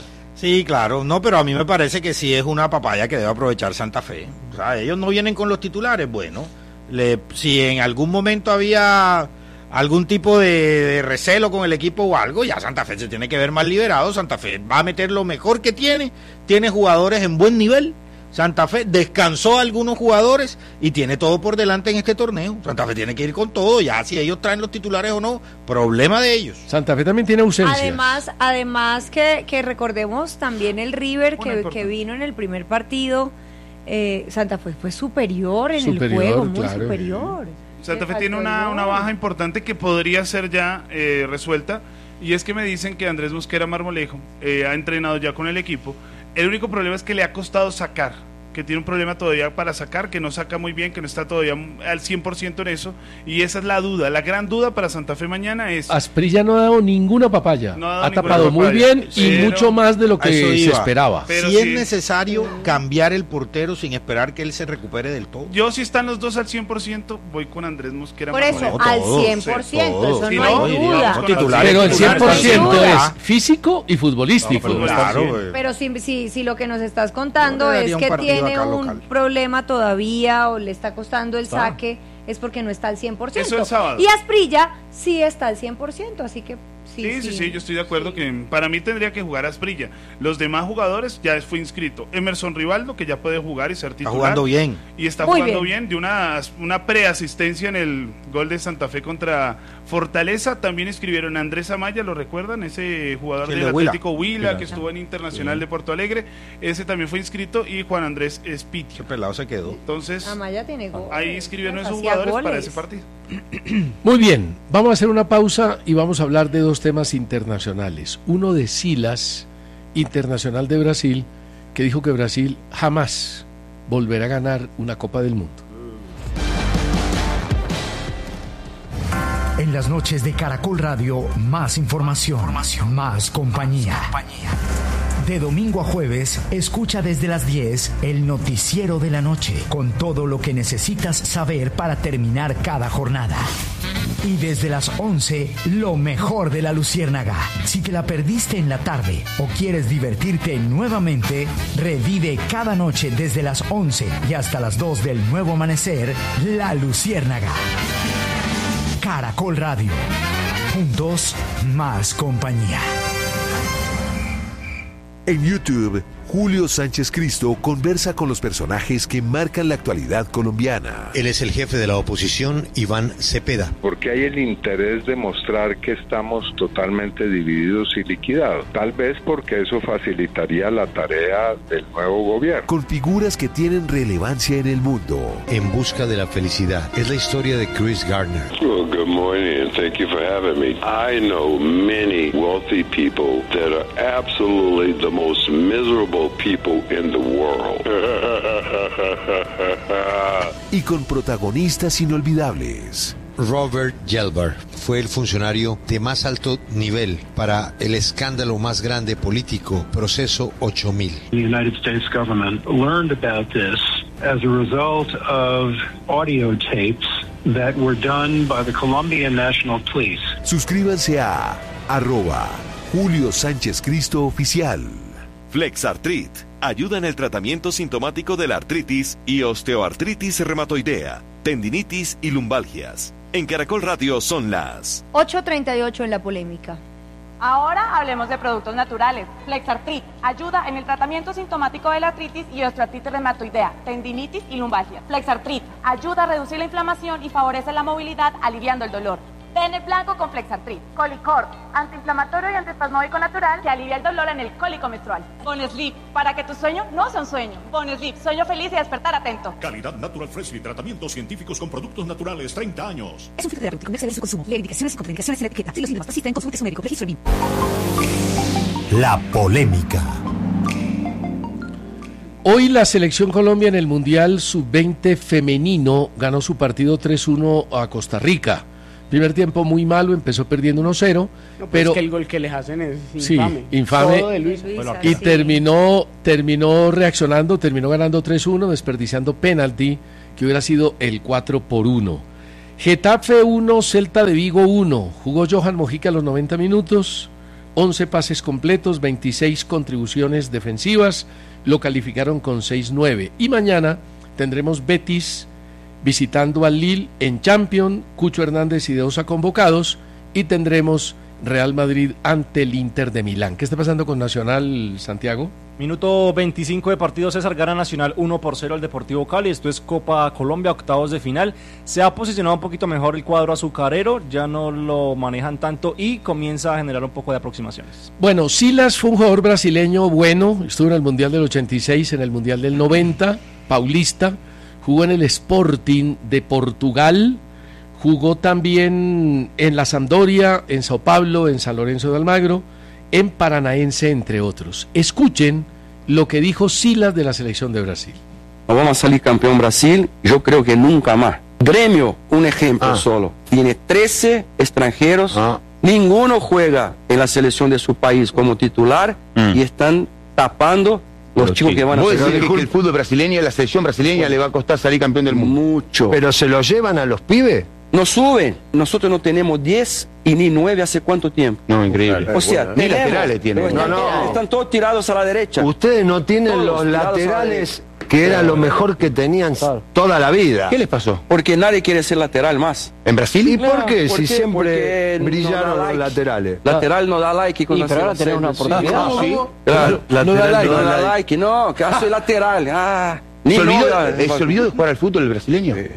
Sí, claro, no, pero a mí me parece que sí es una papaya que debe aprovechar Santa Fe. O sea, ellos no vienen con los titulares, bueno, le, si en algún momento había algún tipo de, de recelo con el equipo o algo, ya Santa Fe se tiene que ver más liberado. Santa Fe va a meter lo mejor que tiene, tiene jugadores en buen nivel. Santa Fe descansó a algunos jugadores y tiene todo por delante en este torneo. Santa Fe tiene que ir con todo, ya si ellos traen los titulares o no, problema de ellos. Santa Fe también tiene ausencias. Además, además que, que recordemos también el River que, que vino en el primer partido, eh, Santa Fe fue superior en superior, el juego, muy claro. superior. Santa Fe Le tiene faltó una, el una gol. baja importante que podría ser ya eh, resuelta, y es que me dicen que Andrés Mosquera Marmolejo eh, ha entrenado ya con el equipo. El único problema es que le ha costado sacar, que tiene un problema todavía para sacar, que no saca muy bien, que no está todavía al cien por ciento en eso, y esa es la duda, la gran duda para Santa Fe mañana es... Asprilla no ha dado ninguna papaya, No ha dado ha ninguna tapado muy papaya, bien y pero- mucho más de lo A que eso se iba. esperaba. Pero si sí. es necesario cambiar el portero sin esperar que él se recupere del todo. Yo si están los dos al cien por ciento, voy con Andrés Mosquera Por eso, Marmolejo. al todos, cien por ciento, todos. eso Sí, no no, hay diríamos duda. con titulares, Pero el cien por ciento titulares. es físico y futbolístico. No, pero Claro, Sí. güey. Pero si, si, si lo que nos estás contando Yo le es daría un que partido tiene acá un local. problema todavía o le está costando el Está. saque, es porque no está al cien por ciento. Eso el sábado. Y Asprilla sí está al cien por ciento, así que sí. Sí, sí, sí, yo estoy de acuerdo que para mí tendría que jugar Asprilla. Los demás jugadores ya fue inscrito. Emerson Rivaldo, que ya puede jugar y ser Está titular. jugando bien. Y está Muy jugando bien. bien, de una, una preasistencia en el gol de Santa Fe contra Fortaleza. También inscribieron a Andrés Amaya, ¿lo recuerdan? Ese jugador Sí, el del de Huila. Atlético Huila, Huila. que estuvo en Internacional de Porto Alegre. Ese también fue inscrito, y Juan Andrés Espitio. Ese pelado se quedó. Entonces, Amaya tiene gol. ahí inscribieron a esos Hacía jugadores para goles. ese partido. Muy bien, vamos a hacer una pausa y vamos a hablar de dos temas internacionales. Uno de Silas, internacional de Brasil, que dijo que Brasil jamás volverá a ganar una Copa del Mundo. En las noches de Caracol Radio, más información, más compañía. De domingo a jueves, escucha desde las diez el noticiero de la noche, con todo lo que necesitas saber para terminar cada jornada. Y desde las once, lo mejor de la Luciérnaga. Si te la perdiste en la tarde o quieres divertirte nuevamente, revive cada noche desde las once y hasta las dos del nuevo amanecer, La Luciérnaga. Caracol Radio. Juntos, más compañía. En YouTube, Julio Sánchez Cristo conversa con los personajes que marcan la actualidad colombiana. Él es el jefe de la oposición, Iván Cepeda. Porque hay el interés de mostrar que estamos totalmente divididos y liquidados. Tal vez porque eso facilitaría la tarea del nuevo gobierno. Con figuras que tienen relevancia en el mundo. En busca de la felicidad. Es la historia de Chris Gardner. Well, good morning and thank you for having me. I know many wealthy people that are absolutely the most miserable people in the world. Y con protagonistas inolvidables. Robert Gelbar fue el funcionario de más alto nivel para el escándalo más grande político, Proceso ocho mil. The United States government learned about this as a result of audio tapes that were done by the Colombian National Police. Suscríbanse a arroba Julio Sánchez Cristo Oficial. Flexartrit ayuda en el tratamiento sintomático de la artritis y osteoartritis reumatoidea, tendinitis y lumbalgias. En Caracol Radio son las ocho treinta y ocho en la polémica. Ahora hablemos de productos naturales. Flexartrit ayuda en el tratamiento sintomático de la artritis y osteoartritis reumatoidea, tendinitis y lumbalgia. Flexartrit ayuda a reducir la inflamación y favorece la movilidad, aliviando el dolor. Pene blanco con Flexartrit. Colicor, antiinflamatorio y antiespasmódico natural que alivia el dolor en el cólico menstrual. Bonesleep, para que tu sueño no sea un sueño. Bonesleep, sueño feliz y despertar atento. Calidad Natural Freshly, tratamientos científicos con productos naturales, treinta años. Es un filtro terapéutico, no exceder su consumo. Lee indicaciones y contraindicaciones en la etiqueta. Si los síntomas persisten, consulte a su médico. Registro B I M. La polémica. Hoy la selección Colombia en el Mundial sub veinte femenino ganó su partido tres uno a Costa Rica. Primer tiempo muy malo, empezó perdiendo uno cero, no, pero es que el gol que les hacen es infame. Sí, infame. Todo de Luis. Y terminó terminó reaccionando, terminó ganando tres uno, desperdiciando penalti que hubiera sido el cuatro por uno. Getafe uno, Celta de Vigo uno. Jugó Johan Mojica a los noventa minutos, once pases completos, veintiséis contribuciones defensivas, lo calificaron con seis nueve. Y mañana tendremos Betis visitando al Lille en Champions, Cucho Hernández y De Osa convocados, y tendremos Real Madrid ante el Inter de Milán. ¿Qué está pasando con Nacional, Santiago? Minuto veinticinco de partido, César, gana Nacional uno por cero al Deportivo Cali. Esto es Copa Colombia, octavos de final. Se ha posicionado un poquito mejor el cuadro azucarero, ya no lo manejan tanto y comienza a generar un poco de aproximaciones. Bueno, Silas fue un jugador brasileño bueno, estuvo en el Mundial del ochenta y seis, en el Mundial del noventa, paulista, jugó en el Sporting de Portugal, jugó también en la Sampdoria, en Sao Paulo, en San Lorenzo de Almagro, en Paranaense, entre otros. Escuchen lo que dijo Silas de la selección de Brasil. Vamos a salir campeón Brasil, yo creo que nunca más. Gremio, un ejemplo ah. solo, tiene trece extranjeros, ah. ninguno juega en la selección de su país como titular mm. y están tapando los chicos que van a hacer. ¿Vos decís que el fútbol brasileño, la selección brasileña bueno, le va a costar salir campeón del mundo? Mucho. ¿Pero se lo llevan a los pibes? Nos suben. Nosotros no tenemos diez y ni nueve hace cuánto tiempo. No, increíble. O sea, ni laterales tienen. No, no. Están todos tirados a la derecha. Ustedes no tienen todos los laterales que era lo mejor que tenían claro. toda la vida. ¿Qué les pasó? Porque nadie quiere ser lateral más. ¿En Brasil? ¿Y no, por qué? ¿por si qué? siempre Porque brillaron no los like. laterales. Lateral no da like. Y pero ahora tenés una oportunidad. Sí. ¿Sí? Claro. Lateral no da like. No da like. No, que hace lateral. Ah. ¿Se olvidó, no, ¿Se olvidó de jugar al fútbol el brasileño? Sí.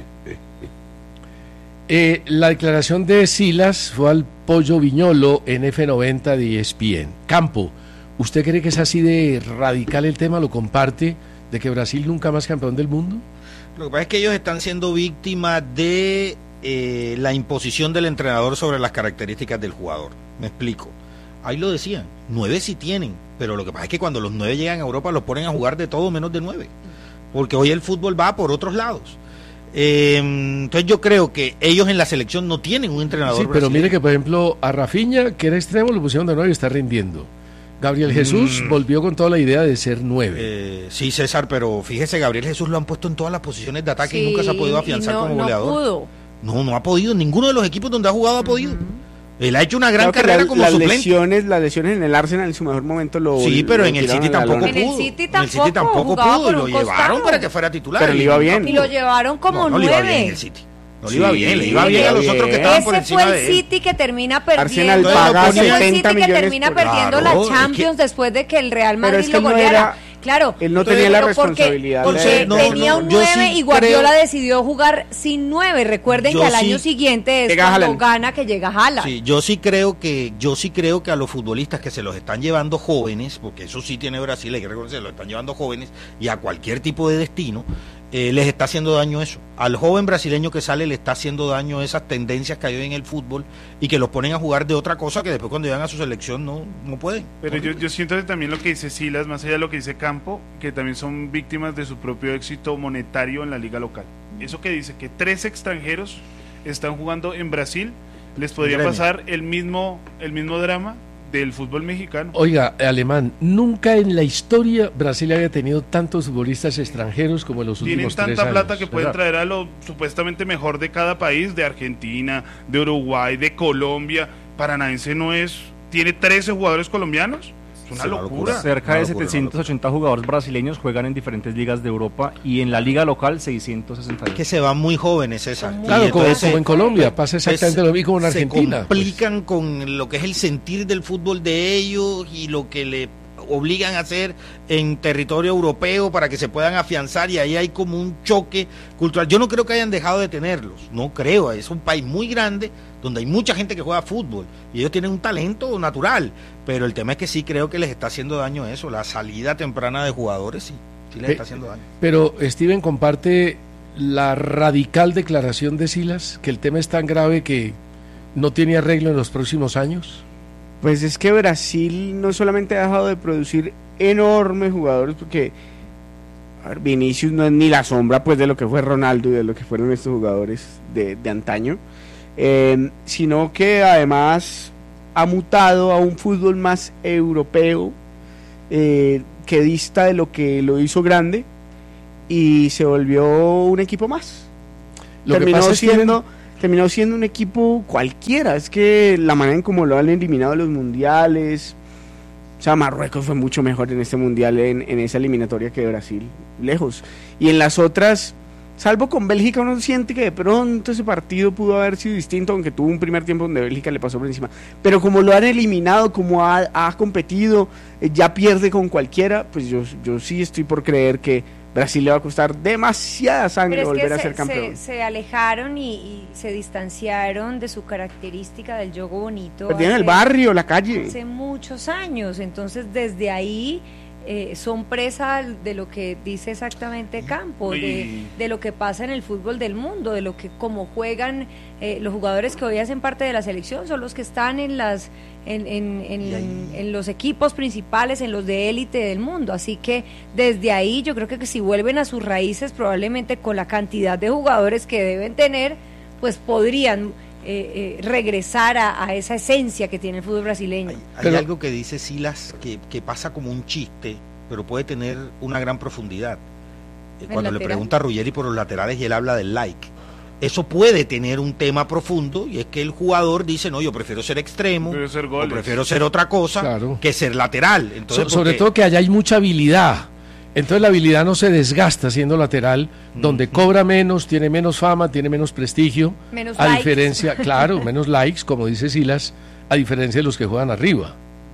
Eh, la declaración de Silas fue al Pollo Viñolo en F noventa de E S P N. Campo, ¿usted cree que es así de radical el tema? ¿Lo comparte? ¿De que Brasil nunca más campeón del mundo? Lo que pasa es que ellos están siendo víctimas de eh, la imposición del entrenador sobre las características del jugador. Me explico. Ahí lo decían, nueve sí tienen, pero lo que pasa es que cuando los nueve llegan a Europa los ponen a jugar de todo menos de nueve. Porque hoy el fútbol va por otros lados. Eh, entonces yo creo que ellos en la selección no tienen un entrenador sí, pero brasileño. Mire que por ejemplo a Rafinha, que era extremo, lo pusieron de nueve y está rindiendo. Gabriel Jesús mm. volvió con toda la idea de ser nueve. Eh, sí, César, pero fíjese, Gabriel Jesús lo han puesto en todas las posiciones de ataque sí, y nunca se ha podido afianzar no, como no goleador. Pudo. No, no ha podido. Ninguno de los equipos donde ha jugado ha podido. Uh-huh. Él ha hecho una gran claro carrera la, como las suplente. Lesiones, las lesiones en el Arsenal en su mejor momento lo Sí, pero lo en el City tampoco pudo. En el City tampoco, en el City tampoco pudo y lo llevaron costado. para que fuera titular. Pero le iba bien. Y lo llevaron como no, no nueve. Le iba bien el City. No le sí, iba bien, le iba bien a los otros que estaban Ese por encima fue de el él. City que termina perdiendo. Arsenal paga Ese fue el City que termina por... perdiendo claro, la Champions es que... después de que el Real Madrid pero es que lo no goleara. Era... Claro, él no tenía la responsabilidad. Porque, porque no, tenía no, un yo nueve sí y Guardiola creo... decidió jugar sin nueve. Recuerden yo que al sí... año siguiente es llega cuando Haaland. gana que llega Haaland. Sí, yo sí creo que yo sí creo que a los futbolistas que se los están llevando jóvenes, porque eso sí tiene Brasil, hay que reconocer, los están llevando jóvenes y a cualquier tipo de destino, eh, les está haciendo daño eso. Al joven brasileño que sale le está haciendo daño esas tendencias que hay en el fútbol y que los ponen a jugar de otra cosa que después cuando llegan a su selección no, no pueden. Pero yo, yo siento que también lo que dice Silas, más allá de lo que dice Campo, que también son víctimas de su propio éxito monetario en la liga local. Eso que dice que tres extranjeros están jugando en Brasil, les podría Gremio. pasar el mismo, el mismo drama del fútbol mexicano. Oiga, Alemán, nunca en la historia Brasil había tenido tantos futbolistas extranjeros como en los Tienen últimos tres años. tanta plata que pueden ¿verdad? traer a lo supuestamente mejor de cada país, de Argentina, de Uruguay, de Colombia. Paranaense no es, tiene trece jugadores colombianos. Es una locura. Cerca Una de locura, setecientos ochenta jugadores brasileños juegan en diferentes ligas de Europa y en la liga local seiscientos sesenta. Es que se van muy jóvenes, César. Claro, Y como, entonces como en Colombia, pasa exactamente lo mismo en Argentina. Se complican con lo que es el sentir del fútbol de ellos y lo que le obligan a hacer en territorio europeo para que se puedan afianzar, y ahí hay como un choque cultural. Yo no creo que hayan dejado de tenerlos, no creo, es un país muy grande donde hay mucha gente que juega fútbol y ellos tienen un talento natural, pero el tema es que sí creo que les está haciendo daño eso, la salida temprana de jugadores sí, sí les está haciendo daño. Pero Steven comparte la radical declaración de Silas, que el tema es tan grave que no tiene arreglo en los próximos años. Pues es que Brasil no solamente ha dejado de producir enormes jugadores, porque a ver, Vinicius no es ni la sombra pues de lo que fue Ronaldo y de lo que fueron estos jugadores de, de antaño, eh, sino que además ha mutado a un fútbol más europeo, eh, que dista de lo que lo hizo grande, y se volvió un equipo más. Lo que Terminó pasa es que siendo... terminó siendo un equipo cualquiera. Es que la manera en cómo lo han eliminado los mundiales, o sea, Marruecos fue mucho mejor en este mundial, en, en esa eliminatoria, que Brasil, lejos. Y en las otras, salvo con Bélgica, uno siente que de pronto ese partido pudo haber sido distinto, aunque tuvo un primer tiempo donde Bélgica le pasó por encima. Pero como lo han eliminado, como ha, ha competido, eh, ya pierde con cualquiera, pues yo, yo sí estoy por creer que Brasil le va a costar demasiada sangre Pero es volver que a se, ser campeón. Se, se alejaron y, y se distanciaron de su característica del juego bonito. Perdieron hace, el barrio, la calle. Hace muchos años. Entonces, desde ahí eh, son presa de lo que dice exactamente Campo, de, de lo que pasa en el fútbol del mundo, de lo que como juegan eh, los jugadores que hoy hacen parte de la selección, son los que están en las en, en, en, en los equipos principales, en los de élite del mundo. Así que desde ahí yo creo que si vuelven a sus raíces, probablemente con la cantidad de jugadores que deben tener, pues podrían eh, eh, regresar a, a esa esencia que tiene el fútbol brasileño. Hay, hay pero, algo que dice Silas que, que pasa como un chiste, pero puede tener una gran profundidad. Eh, cuando le pregunta a Ruggeri por los laterales y él habla del like, eso puede tener un tema profundo, y es que el jugador dice, no, yo prefiero ser extremo, prefiero ser, o prefiero ser otra cosa, claro, que ser lateral. Entonces, so, sobre porque... todo que allá hay mucha habilidad, entonces la habilidad no se desgasta siendo lateral, mm-hmm, donde cobra menos, tiene menos fama, tiene menos prestigio, menos a likes. diferencia, claro, menos likes, como dice Silas, a diferencia de los que juegan arriba.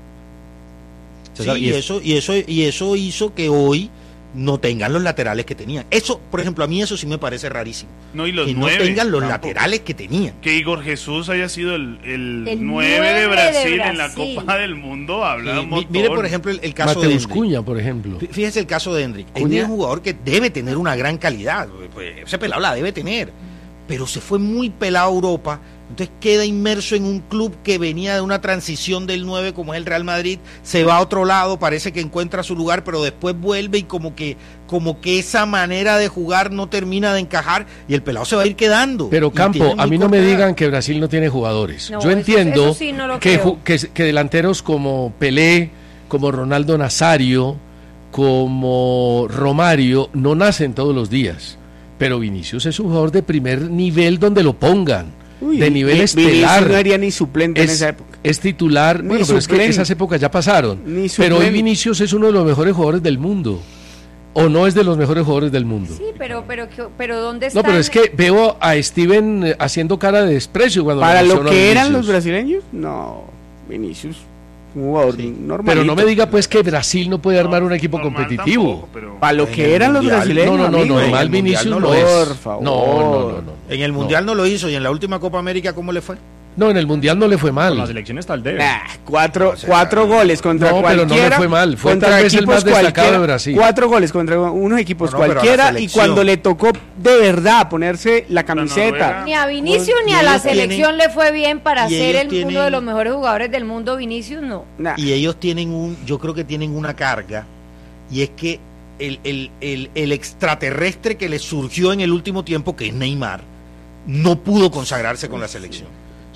Sí, y eso, y eso, y eso hizo que hoy no tengan los laterales que tenían. Eso, por ejemplo, a mí eso sí me parece rarísimo. No, y los que nueve, no tengan los tampoco. laterales que tenían. Que Igor Jesús haya sido el, el, el nueve de Brasil, de Brasil en la Copa del Mundo, habla un montón. Mire, por ejemplo, el, el caso Mateus de Hendrik. Cunha, por ejemplo. Fíjese el caso de Hendrik. Hendrik es un jugador que debe tener una gran calidad. Pues, ese pelado la debe tener. Pero se fue muy pelado a Europa. Entonces queda inmerso en un club que venía de una transición del nueve como es el Real Madrid, se va a otro lado, parece que encuentra su lugar, pero después vuelve y como que como que esa manera de jugar no termina de encajar y el pelado se va a ir quedando. Pero Campo, a mí no me digan que Brasil no tiene jugadores. No, Yo eso, entiendo eso sí no lo que, creo. que, que delanteros como Pelé, como Ronaldo Nazario, como Romario, no nacen todos los días. Pero Vinicius es un jugador de primer nivel donde lo pongan. Uy, de nivel estelar. No haría ni suplente es, en esa época. Es titular, ni bueno, pero es que esas épocas ya pasaron. Pero hoy Vinicius es uno de los mejores jugadores del mundo. ¿O no es de los mejores jugadores del mundo? Sí, pero pero pero ¿dónde está? No, pero es que veo a Steven haciendo cara de desprecio cuando para lo que eran los brasileños. No, Vinicius, un jugador sí, normal. Pero no me diga pues que Brasil no puede armar no, un equipo competitivo. Tampoco, pero para lo que eran mundial, los brasileños. No, no, no, normal Vinicius no, no es. Por favor. No, no, no, no. En el mundial no. no lo hizo, y en la última Copa América ¿cómo le fue? No, en el mundial no le fue mal. Con la selección está al debe. Nah, cuatro, no, cuatro goles contra no, cualquiera. No, pero no le fue mal. Fue tal vez el más destacado de Brasil. Cuatro goles contra unos equipos no, no, cualquiera, y cuando le tocó de verdad ponerse la camiseta. Ni a Vinicius ni a la selección tienen, le fue bien para ser el, tienen, uno de los mejores jugadores del mundo. Vinicius no. Nah. Y ellos tienen un, yo creo que tienen una carga, y es que el, el, el, el extraterrestre que les surgió en el último tiempo, que es Neymar, no pudo consagrarse con la selección.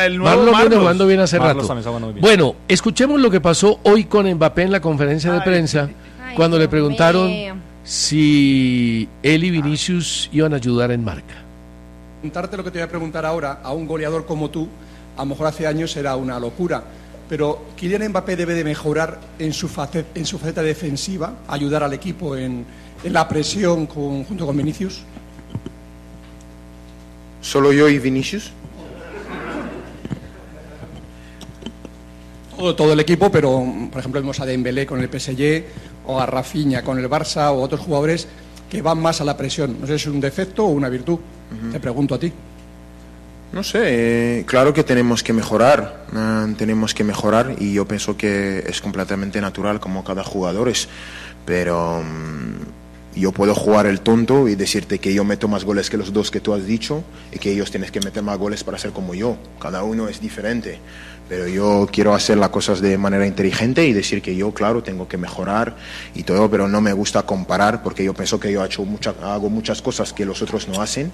la del nuevo Marlon viene Marlos. jugando bien hace Marlos rato. también está jugando muy bien. Bueno, escuchemos lo que pasó hoy con Mbappé en la conferencia de prensa, Ay, cuando le Dios preguntaron mío. si él y Vinicius iban a ayudar en marca. Preguntarte lo que te voy a preguntar ahora a un goleador como tú, a lo mejor hace años era una locura, pero Kylian Mbappé debe de mejorar en su faceta, en su faceta defensiva, ayudar al equipo en, en la presión con, junto con Vinicius. ¿Solo yo y Vinicius? todo, todo el equipo, pero por ejemplo vemos a Dembélé con el P S G o a Rafinha con el Barça o otros jugadores que van más a la presión. No sé si es un defecto o una virtud. Uh-huh. Te pregunto a ti. No sé, eh, claro que tenemos que mejorar, eh, tenemos que mejorar y yo pienso que es completamente natural como cada jugador es, pero um, yo puedo jugar el tonto y decirte que yo meto más goles que los dos que tú has dicho y que ellos tienen que meter más goles para ser como yo, cada uno es diferente, pero yo quiero hacer las cosas de manera inteligente y decir que yo, claro, tengo que mejorar y todo, pero no me gusta comparar porque yo pienso que yo he hecho mucha, hago muchas cosas que los otros no hacen.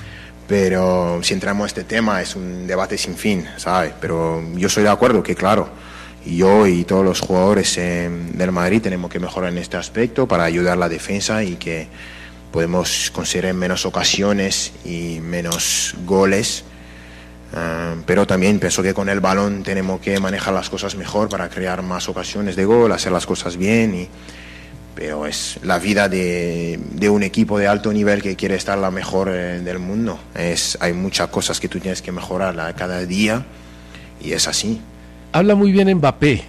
Pero si entramos a este tema es un debate sin fin, ¿sabes? Pero yo estoy de acuerdo que, claro, yo y todos los jugadores eh, del Madrid tenemos que mejorar en este aspecto para ayudar a la defensa y que podemos conseguir menos ocasiones y menos goles. Uh, pero también pienso que con el balón tenemos que manejar las cosas mejor para crear más ocasiones de gol, hacer las cosas bien y... Pero es la vida de, de un equipo de alto nivel que quiere estar la mejor eh, del mundo. Es, hay muchas cosas que tú tienes que mejorar la, cada día y es así. Habla muy bien Mbappé.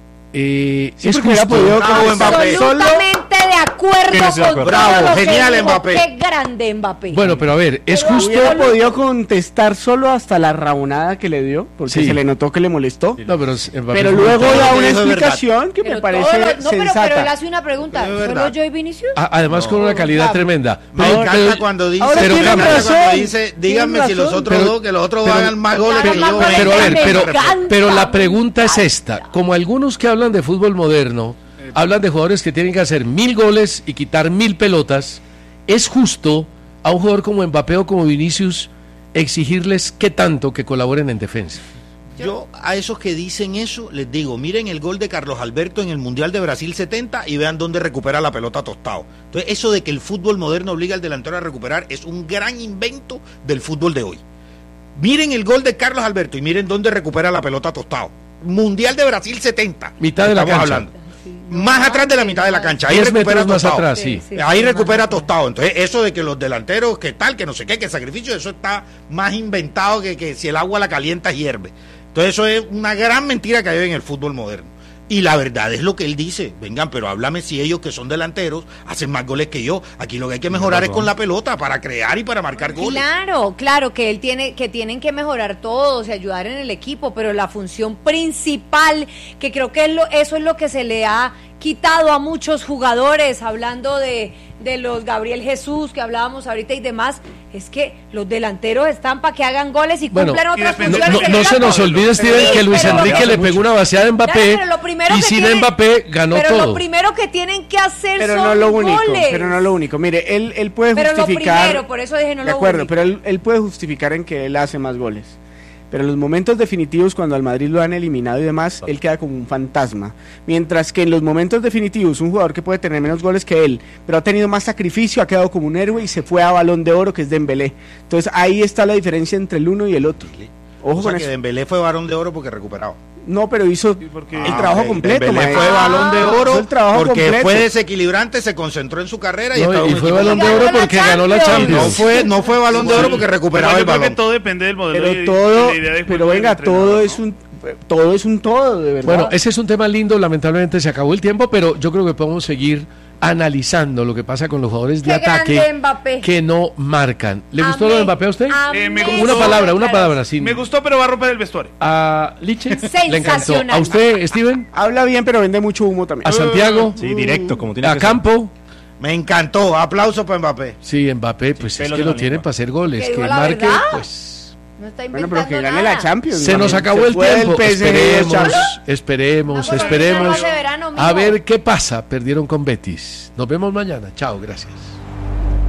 Eh, sí, es justo. Bravo, Mbappé. Absolutamente de acuerdo con Bravo, todo lo genial que dijo. Mbappé. Qué grande Mbappé. Bueno, pero a ver, es pero justo... Hubiera podido contestar solo hasta la raunada que le dio, porque Sí. se le notó que le molestó. No, pero Mbappé Pero fue- luego todo da lo una que dijo es explicación que Pero me parece todo lo- no, pero, sensata. pero él hace una pregunta. Pero es ¿Solo verdad. yo y Vinicius? A- Además con una calidad tremenda. Me Pero- encanta pero- cuando dice, ahora pero me tienen encanta Carlos, razón, cuando dice, díganme tienen si los razón. otros Pero- dos, que los otros pero- hagan más goles pero- que yo. Pero a ver, Me pero, encanta, pero la me pregunta es esta. Como algunos que hablan de fútbol moderno, hablan de jugadores que tienen que hacer mil goles y quitar mil pelotas, ¿es justo a un jugador como Mbappé o como Vinicius exigirles qué tanto que colaboren en defensa? Yo a esos que dicen eso les digo, miren el gol de Carlos Alberto en el Mundial de Brasil setenta y vean dónde recupera la pelota Tostado. Entonces eso de que el fútbol moderno obliga al delantero a recuperar es un gran invento del fútbol de hoy. Miren el gol de Carlos Alberto y miren dónde recupera la pelota Tostado. Mundial de Brasil setenta. Mitad de la Estamos cancha. hablando. Más atrás de la mitad de la cancha. Ahí Diez recupera metros más Tostado. atrás, sí. Sí, sí, Ahí sí, recupera más. Tostado. Entonces, eso de que los delanteros, que tal, que no sé qué, que sacrificio, eso está más inventado que, que si el agua la calienta hierve. Entonces, eso es una gran mentira que hay en el fútbol moderno. Y la verdad es lo que él dice. Vengan, pero háblame si ellos que son delanteros hacen más goles que yo. Aquí lo que hay que mejorar es con la pelota para crear y para marcar goles. Claro, claro que él tiene, que tienen que mejorar todos y ayudar en el equipo, pero la función principal, que creo que es lo, eso es lo que se le ha quitado a muchos jugadores, hablando de, de los Gabriel Jesús que hablábamos ahorita y demás, es que los delanteros están para que hagan goles y Bueno, cumplan y otras depende- No, funciones. no- en no el se campo. nos olvide, Steven, Sí, que Luis pero- Enrique le pegó una vaciada a Mbappé Claro, pero lo primero y que sin tiene- Mbappé ganó pero todo. lo primero que tienen que hacer Pero son no lo único, goles. pero no lo único. Mire, él, él puede Pero lo justificar... primero, por eso dije no de lo acuerdo, único. pero él, él puede justificar en que él hace más goles. Pero en los momentos definitivos, cuando al Madrid lo han eliminado y demás, él queda como un fantasma. Mientras que en los momentos definitivos, un jugador que puede tener menos goles que él, pero ha tenido más sacrificio, ha quedado como un héroe y se fue a Balón de Oro, que es Dembélé. Entonces ahí está la diferencia entre el uno y el otro. Ojo O sea con que eso. Dembélé fue varón de oro porque recuperaba. No, pero hizo porque- el trabajo Ah, completo. Dembélé maestro. fue balón de Hizo oro el trabajo porque completo. fue desequilibrante, se concentró en su carrera y, No, estaba y un fue equipo balón de ganador. oro porque ganó la No Champions. fue, no fue balón de oro porque recuperaba Pero el yo creo que balón. todo depende del modelo Pero de- todo, de la idea de pero juego del venga, entrenador, todo ¿no? es un todo es un todo, de verdad. Bueno, ese es un tema lindo, lamentablemente se acabó el tiempo, pero yo creo que podemos seguir analizando lo que pasa con los jugadores de Qué ataque grande Mbappé. que no marcan. ¿Le gustó Amé, lo de Mbappé a usted? Eh, me amé gustó. Una esa palabra, una declaración. palabra, sin... Me gustó, pero va a romper el vestuario. A Liche le encantó. Sensacional. ¿A usted, Steven? Habla bien, pero vende mucho humo también. ¿A Santiago? Sí, directo, como tiene ¿A que ser. Campo? Me encantó, aplauso para Mbappé. Sí, Mbappé, pues es pelos que en lo la tienen lengua. para hacer goles. Que Que digo la marque, verdad. pues... No está Bueno, inventando pero que gane nada. la Champions. Se ¿no? nos acabó Se el fue tiempo. del P S G, Esperemos, Champions. esperemos, No, pero esperemos. no se verano, mijo. A ver qué pasa. Perdieron con Betis. Nos vemos mañana. Chao, gracias.